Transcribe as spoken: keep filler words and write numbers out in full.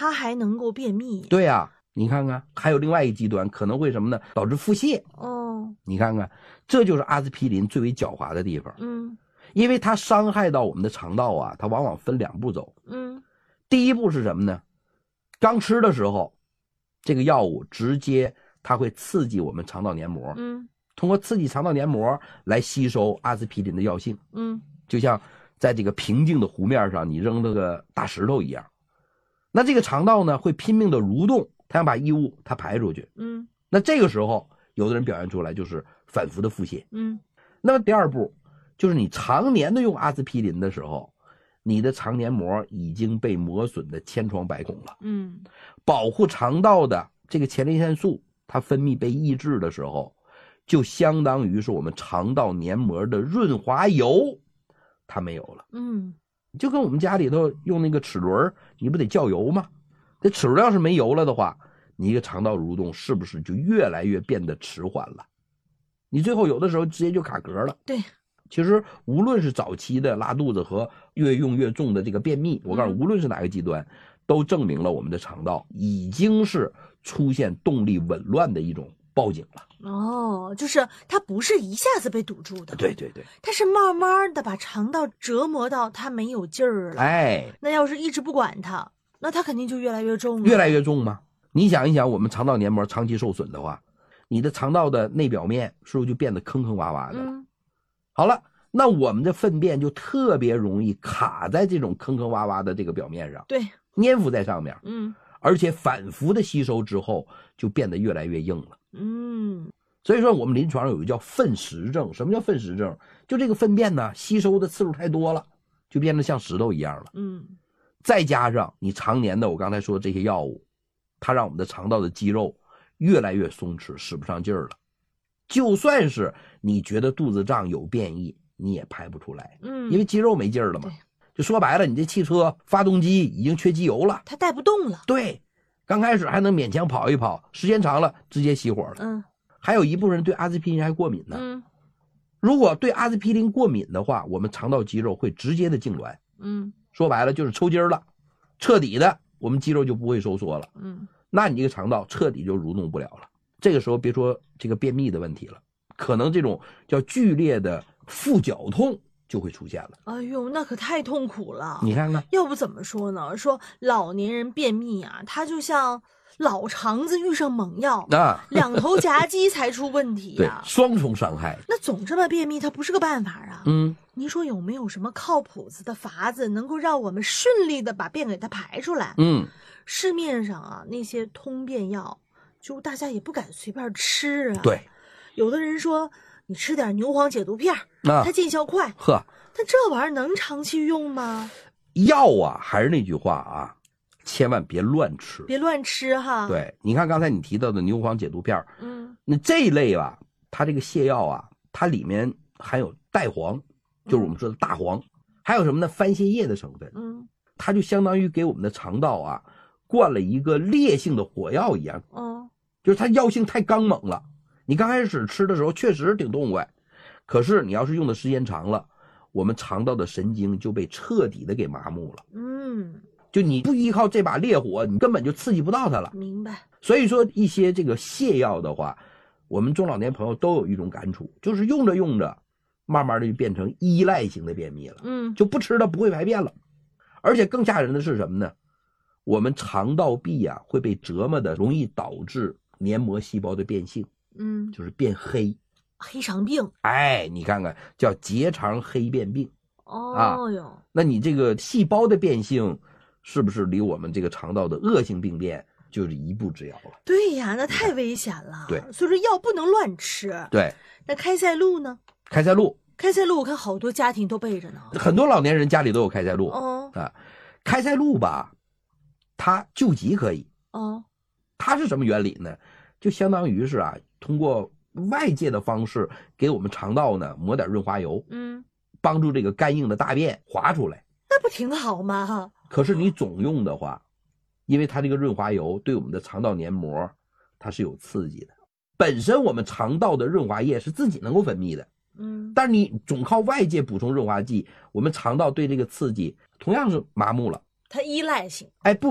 它还能够便秘。 对呀、啊，你看看，还有另外一个极端，可能会什么呢？导致腹泻。 哦， 你看看，这就是阿司匹林最为狡猾的地方。 嗯， 因为它伤害到我们的肠道啊，它往往分两步走。 嗯， 第一步是什么呢？刚吃的时候，这个药物直接它会刺激我们肠道黏膜， 嗯， 通过刺激肠道黏膜来吸收阿司匹林的药性。 嗯， 就像在这个平静的湖面上你扔了个大石头一样。那这个肠道呢会拼命的蠕动，它想把异物它排出去。 嗯， 那这个时候有的人表现出来就是反复的腹泻。 嗯， 那么第二步就是你常年的用阿司匹林的时候，你的肠黏膜已经被磨损的千疮百孔了。 嗯， 保护肠道的这个前列腺素它分泌被抑制的时候，就相当于是我们肠道黏膜的润滑油它没有了。 嗯， 就跟我们家里头用那个齿轮，你不得叫油吗？这齿轮要是没油了的话，你一个肠道蠕动是不是就越来越变得迟缓了？你最后有的时候直接就卡壳了。 对， 其实无论是早期的拉肚子和越用越重的这个便秘，我告诉你，无论是哪个极端，都证明了我们的肠道已经是出现动力紊乱的一种报警了。 哦，就是它不是一下子被堵住的， 对对对， 它是慢慢的把肠道折磨到它没有劲儿了。 哎， 那要是一直不管它，那它肯定就越来越重了， 越来越重吗？你想一想，我们肠道黏膜长期受损的话，你的肠道的内表面是不是就变得坑坑洼洼的了？ 嗯， 好了，那我们的粪便就特别容易卡在这种坑坑洼洼的这个表面上， 对， 粘附在上面， 嗯， 而且反复的吸收之后就变得越来越硬了。 嗯， 所以说我们临床上有一个叫粪石症。什么叫粪石症？就这个粪便呢吸收的次数太多了，就变得像石头一样了。 嗯， 再加上你常年的我刚才说的这些药物，它让我们的肠道的肌肉越来越松弛，使不上劲儿了。就算是你觉得肚子胀有便意，你也排不出来， 嗯， 因为肌肉没劲儿了嘛。 对， 就说白了，你这汽车发动机已经缺机油了， 它带不动了。 对，刚开始还能勉强跑一跑，时间长了直接熄火了。 嗯， 还有一部分人对阿司匹林还过敏呢。 嗯， 如果对阿司匹林过敏的话，我们肠道肌肉会直接的痉挛。 嗯， 说白了就是抽筋了，彻底的我们肌肉就不会收缩了。 嗯， 那你这个肠道彻底就蠕动不了了。这个时候别说这个便秘的问题了，可能这种叫剧烈的腹绞痛就会出现了。 哎呦，那可太痛苦了。 你看看， 要不怎么说呢？说老年人便秘啊，他就像老肠子遇上猛药啊， 两头夹击才出问题对， 呀、 双重伤害。 那总这么便秘，它不是个办法啊。 嗯， 您说有没有什么靠谱子的法子，能够让我们顺利的把便给它排出来？ 嗯， 市面上啊那些通便药，就大家也不敢随便吃啊。 对， 有的人说你吃点牛黄解毒片， 啊， 它见效快。 呵， 但这玩意儿能长期用吗？ 药啊，还是那句话啊，千万别乱吃， 别乱吃哈。， 对，你看刚才你提到的牛黄解毒片， 嗯， 那这一类吧，它这个泻药啊，它里面含有代黄，就是我们说的大黄，还有什么呢？番泻叶的成分。 嗯， 它就相当于给我们的肠道啊灌了一个烈性的火药一样， 哦， 就是它药性太刚猛了。你刚开始吃的时候确实挺痛快，可是你要是用的时间长了，我们肠道的神经就被彻底的给麻木了。 嗯， 就你不依靠这把烈火，你根本就刺激不到它了。 明白。 所以说一些这个泻药的话，我们中老年朋友都有一种感触，就是用着用着，慢慢的就变成依赖型的便秘了。 嗯， 就不吃它不会排便了。而且更吓人的是什么呢？我们肠道壁啊会被折磨的，容易导致黏膜细胞的变性， 嗯， 就是变黑。 黑肠病。 哎，你看看，叫结肠黑变病。 哦哟， 那你这个细胞的变性，是不是离我们这个肠道的恶性病变就是一步之遥了？ 对呀，那太危险了。 对， 所以说药不能乱吃。 对， 那开塞露呢？ 开塞露， 开塞露我看好多家庭都备着呢。 很多老年人家里都有开塞露。 哦啊，开塞露吧，它救急可以。 哦， 它是什么原理呢？就相当于是啊，通过外界的方式给我们肠道呢抹点润滑油， 嗯， 帮助这个干硬的大便滑出来。 那不挺好吗？ 可是你总用的话，因为它这个润滑油对我们的肠道黏膜它是有刺激的，本身我们肠道的润滑液是自己能够分泌的， 嗯， 但是你总靠外界补充润滑剂，我们肠道对这个刺激同样是麻木了。 它依赖性。 哎，不